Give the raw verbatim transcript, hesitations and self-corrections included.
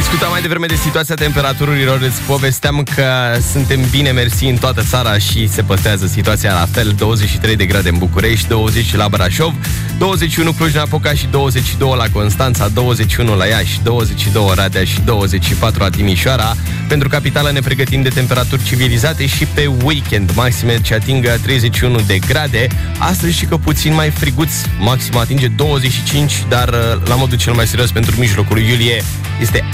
Discutam mai devreme de situația temperaturilor. Îți povesteam că suntem bine mersi în toată țara și se păstrează situația la fel. douăzeci și trei de grade în București, douăzeci la Brașov, douăzeci și unu Cluj-Napoca și douăzeci și doi la Constanța, douăzeci și unu la Iași, douăzeci și doi Oradea și douăzeci și patru la Timișoara. Pentru capitală ne pregătim de temperaturi civilizate și pe weekend maxime ce atingă treizeci și unu de grade. Astăzi și că puțin mai friguț, maxim atinge douăzeci și cinci, dar la modul cel mai serios pentru mijlocul iulie este